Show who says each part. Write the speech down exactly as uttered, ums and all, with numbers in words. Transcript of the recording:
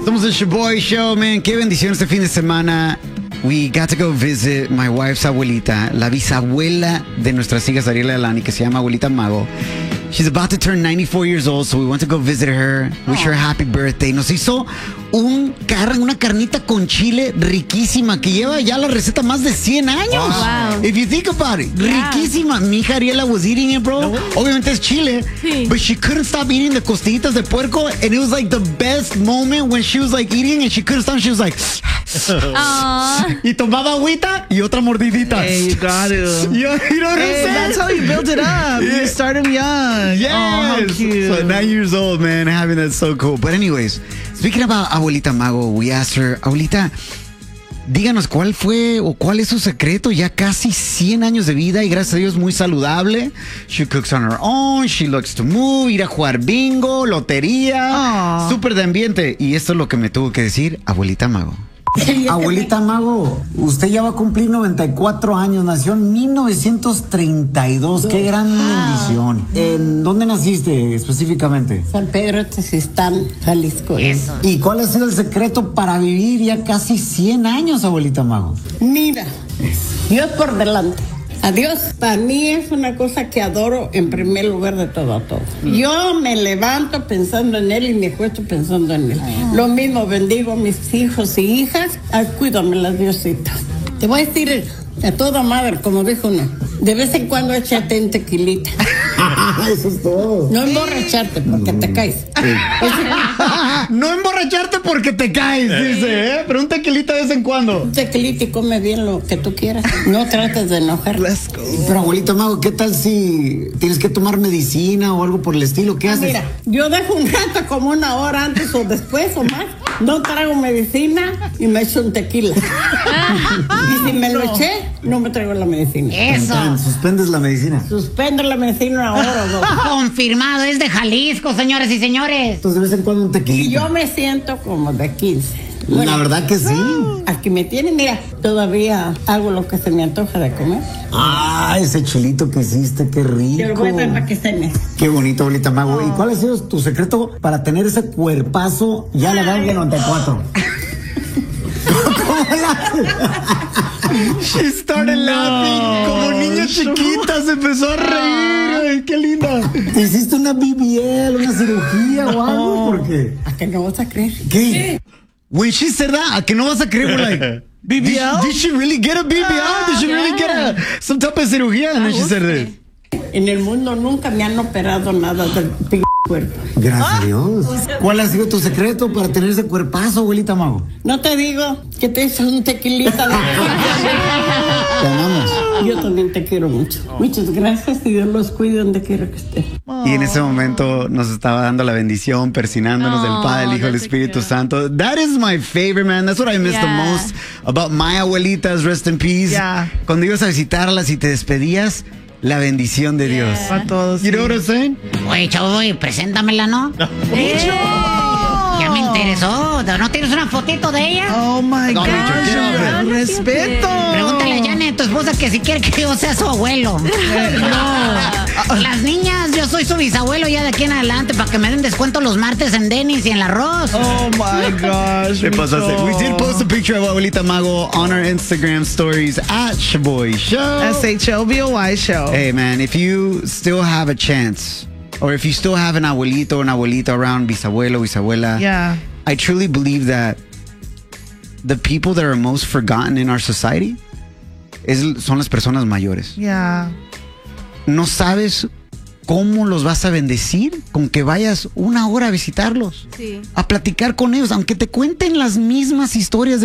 Speaker 1: Somos el Shaboy Show, man. Qué bendición este fin de semana. We got to go visit my wife's abuelita, la bisabuela de nuestras hijas Ariela y Alani, que se llama Abuelita Mago. She's about to turn ninety-four years old, so we went to go visit her, wish her a happy birthday. Nos hizo un car una carnita con chile riquísima que lleva ya la receta más de cien años.
Speaker 2: Wow.
Speaker 1: If you think about it,
Speaker 2: Yeah.
Speaker 1: riquísima. Mi hija Ariela was eating it, bro. Obviamente es chile,
Speaker 2: Sí.
Speaker 1: but she couldn't stop eating the costillitas de puerco, and it was like the best moment when she was like eating and she couldn't stop. She was like,
Speaker 2: Aww.
Speaker 1: y tomaba agüita y otra mordidita.
Speaker 3: Hey, you got to.
Speaker 1: You, you know what
Speaker 3: Hey,
Speaker 1: I'm
Speaker 3: that's how
Speaker 1: saying?
Speaker 3: you build it up.
Speaker 1: Yeah.
Speaker 3: You start them young.
Speaker 1: Yes.
Speaker 3: Oh, how cute.
Speaker 1: So nine years old, man, having that so cool. But anyways, speaking about Abuelita Mago, we asked her, Abuelita, díganos cuál fue o cuál es su secreto. Ya casi cien años de vida y gracias a Dios muy saludable. She cooks on her own, she likes to move, ir a jugar bingo, lotería,
Speaker 3: Aw.
Speaker 1: súper de ambiente. Y esto es lo que me tuvo que decir Abuelita Mago.
Speaker 4: Abuelita Mago, usted ya va a cumplir noventa y cuatro años, nació en mil novecientos treinta y dos, qué gran bendición. ¿En dónde naciste específicamente?
Speaker 5: San Pedro Tezistán, Jalisco.
Speaker 2: Eso.
Speaker 4: ¿Y cuál ha sido el secreto para vivir ya casi cien años, Abuelita Mago?
Speaker 5: Mira, Dios por delante. Adiós, para mí es una cosa que adoro en primer lugar de todo a todo. Yo me levanto pensando en Él y me acuesto pensando en Él. Lo mismo bendigo a mis hijos y hijas. Ay, cuídamelas, Diosito. Te voy a decir a toda madre, como dijo uno, de vez en cuando échate un tequilita.
Speaker 4: Eso es todo.
Speaker 5: No emborracharte porque te caes.
Speaker 1: No emborracharte porque te caes, dice, ¿eh? Pero un tequilita de vez en cuando.
Speaker 5: Un tequilita y come bien lo que tú quieras. No trates de enojar.
Speaker 3: Let's go.
Speaker 4: Pero Abuelita Mago, ¿qué tal si tienes que tomar medicina o algo por el estilo? ¿Qué haces?
Speaker 5: Mira, yo dejo un rato como una hora antes o después o más. No traigo medicina y me echo un tequila. Y si me lo eché, no me traigo la medicina.
Speaker 2: Eso.
Speaker 4: Tan, suspendes la medicina.
Speaker 5: Suspendo la medicina una hora o dos.
Speaker 2: Confirmado, es de Jalisco, señores y señores.
Speaker 4: Entonces de vez en cuando un
Speaker 5: Y
Speaker 4: tequilita.
Speaker 5: yo me siento como de quince.
Speaker 4: La verdad que sí.
Speaker 5: Aquí me tienen, mira, todavía hago lo que se me antoja de comer.
Speaker 4: Ah, ese chilito que hiciste, qué rico.
Speaker 5: Yo lo voy a dar para que cene.
Speaker 4: Qué bonito, Abuelita Mago. ¿Y cuál ha sido tu secreto para tener ese cuerpazo ya a la edad de noventa y cuatro? ¿Cómo la
Speaker 1: She started laughing como niña chiquita, se empezó a reír. Ay, qué linda.
Speaker 4: ¿Te hiciste una B B L, una cirugía o algo? ¿Por qué?
Speaker 5: ¿A que no vas a creer?
Speaker 4: ¿Qué?
Speaker 1: When she said that, ¿a que no vas a creer? We're like,
Speaker 3: B B L?
Speaker 1: Did, did she really get a B B L? Did she really get a, some type of cirugía? And then she said this.
Speaker 5: En el mundo nunca me han operado nada del p cuerpo.
Speaker 4: Gracias a Dios. ¿Cuál ha sido tu secreto para tener ese cuerpazo, Abuelita Mago?
Speaker 5: No te digo que te hizo un tequilita. De...
Speaker 4: Te amamos.
Speaker 5: Yo también te quiero mucho. Muchas gracias y Dios los cuide donde quiera que esté.
Speaker 1: Y en ese momento nos estaba dando la bendición, persinándonos del
Speaker 2: Oh,
Speaker 1: Padre, el Hijo y el
Speaker 2: that's
Speaker 1: Espíritu
Speaker 2: cute.
Speaker 1: Santo. That is my favorite, man. That's what I miss the
Speaker 2: Yeah.
Speaker 1: most about my abuelitas, rest in peace.
Speaker 3: Yeah.
Speaker 1: Cuando ibas a visitarlas y te despedías, la bendición de Dios.
Speaker 3: A todos.
Speaker 1: You know what I'm saying?
Speaker 2: Oye, chavo, preséntamela, ¿no? Eh, Ya me interesó. ¿No tienes una fotito de ella?
Speaker 3: Oh my
Speaker 1: No,
Speaker 3: gosh.
Speaker 1: Richard, get off it.
Speaker 3: Al respeto.
Speaker 2: Pregúntale a Janet, tu esposa, que si quiere que yo sea su abuelo. No. Las niñas, yo soy su bisabuelo ya de aquí en adelante para que me den descuento los martes en Denny's y en el arroz.
Speaker 3: Oh my gosh.
Speaker 1: Te pasaste. We did
Speaker 3: Micho.
Speaker 1: post a picture of Abuelita Mago on our Instagram stories at Shaboy Show.
Speaker 3: S H O B O Y show.
Speaker 1: Hey, man, if you still have a chance, or if you still have an abuelito or an abuelita around, bisabuelo, bisabuela,
Speaker 3: Yeah.
Speaker 1: I truly believe that the people that are most forgotten in our society es, son las personas mayores.
Speaker 3: Yeah.
Speaker 1: No sabes cómo los vas a bendecir con que vayas una hora a visitarlos,
Speaker 2: Sí.
Speaker 1: a platicar con ellos, aunque te cuenten las mismas historias de